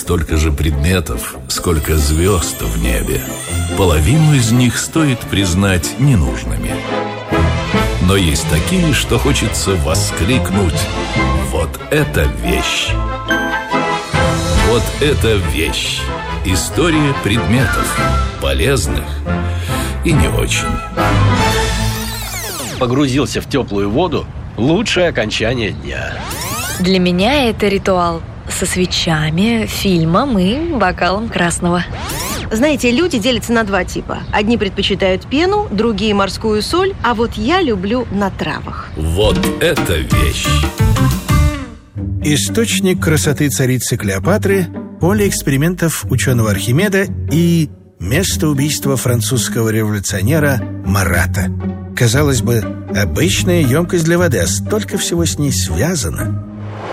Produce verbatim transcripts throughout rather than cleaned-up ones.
столько же предметов, сколько звезд в небе. Половину из них стоит признать ненужными. Но есть такие, что хочется воскликнуть: вот это вещь! Вот это вещь! История предметов, полезных и не очень. Погрузился в теплую воду – лучшее окончание дня. Для меня это ритуал со свечами, фильмом и бокалом красного. Знаете, люди делятся на два типа. Одни предпочитают пену, другие морскую соль, а вот я люблю на травах. Вот это вещь! Источник красоты царицы Клеопатры, поле экспериментов ученого Архимеда и место убийства французского революционера Марата. Казалось бы, обычная емкость для воды, а столько всего с ней связано.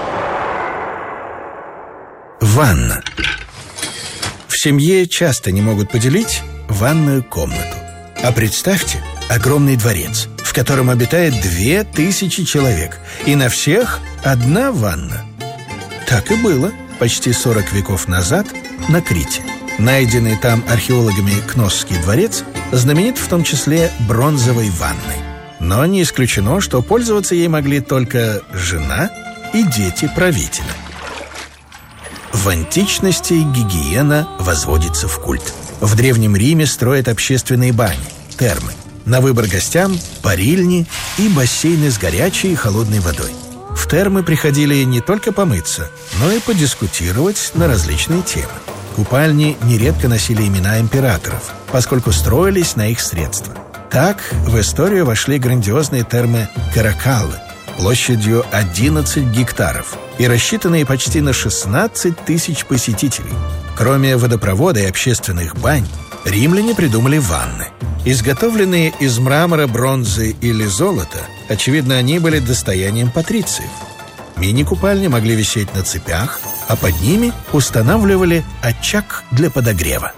Ванна. В семье часто не могут поделить ванную комнату. А представьте, огромный дворец, в котором обитает две тысячи человек, и на всех одна ванна. Так и было почти сорок веков назад на Крите. Найденный там археологами Кносский дворец знаменит в том числе бронзовой ванной. Но не исключено, что пользоваться ей могли только жена и дети правителя. В античности гигиена возводится в культ. В Древнем Риме строят общественные бани, термы. На выбор гостям парильни и бассейны с горячей и холодной водой. В термы приходили не только помыться, но и подискутировать на различные темы. Купальни нередко носили имена императоров, поскольку строились на их средства. Так в историю вошли грандиозные термы Каракаллы площадью одиннадцать гектаров и рассчитанные почти на шестнадцать тысяч посетителей. Кроме водопровода и общественных бань, римляне придумали ванны. Изготовленные из мрамора, бронзы или золота, очевидно, они были достоянием патрициев. Мини-купальни могли висеть на цепях, а под ними устанавливали очаг для подогрева.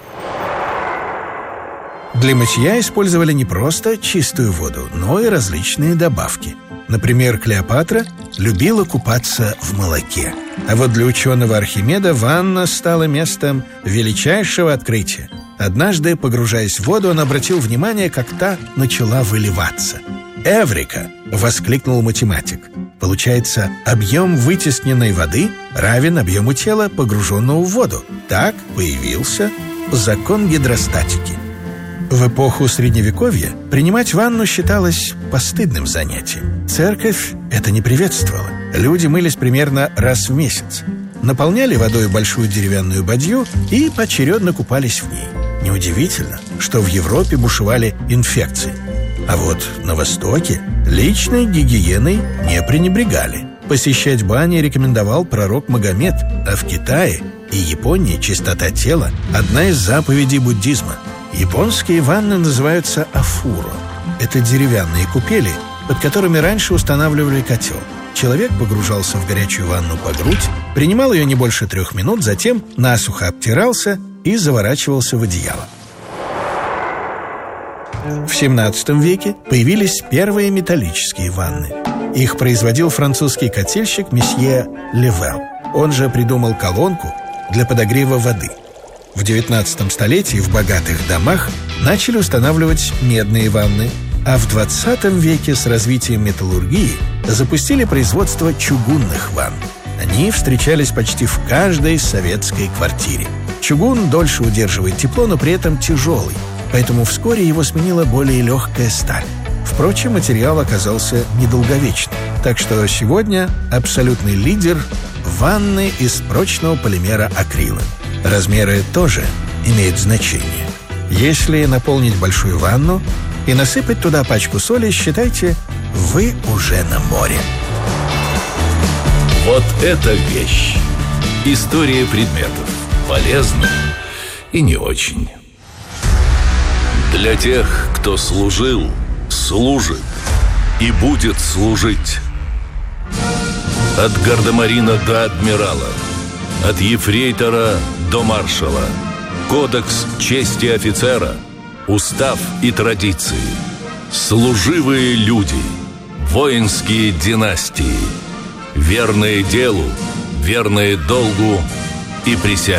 Для мытья использовали не просто чистую воду, но и различные добавки. Например, Клеопатра любила купаться в молоке. А вот для ученого Архимеда ванна стала местом величайшего открытия. Однажды, погружаясь в воду, он обратил внимание, как та начала выливаться. «Эврика!» — воскликнул математик. Получается, объем вытесненной воды равен объему тела, погруженного в воду. Так появился закон гидростатики. В эпоху Средневековья принимать ванну считалось постыдным занятием. Церковь это не приветствовала. Люди мылись примерно раз в месяц. Наполняли водой большую деревянную бадью и поочередно купались в ней. Неудивительно, что в Европе бушевали инфекции. А вот на Востоке личной гигиеной не пренебрегали. Посещать бани рекомендовал пророк Магомед, а в Китае и Японии чистота тела – одна из заповедей буддизма. Японские ванны называются афуро. Это деревянные купели, под которыми раньше устанавливали котел. Человек погружался в горячую ванну по грудь, принимал ее не больше трех минут, затем насухо обтирался и заворачивался в одеяло. В семнадцатом веке появились первые металлические ванны. Их производил французский котельщик месье Левел. Он же придумал колонку для подогрева воды. В девятнадцатом столетии в богатых домах начали устанавливать медные ванны, а в двадцатом веке с развитием металлургии запустили производство чугунных ванн. Они встречались почти в каждой советской квартире. Чугун дольше удерживает тепло, но при этом тяжелый, поэтому вскоре его сменила более легкая сталь. Впрочем, материал оказался недолговечным, так что сегодня абсолютный лидер – ванны из прочного полимера акрила. Размеры тоже имеют значение. Если наполнить большую ванну и насыпать туда пачку соли, считайте, вы уже на море. Вот это вещь! История предметов. Полезных и не очень. Для тех, кто служил, служит и будет служить. От гардемарина до адмирала, от ефрейтора до маршала. Кодекс чести офицера, устав и традиции. Служивые люди, воинские династии. Верные делу, верные долгу и присяге.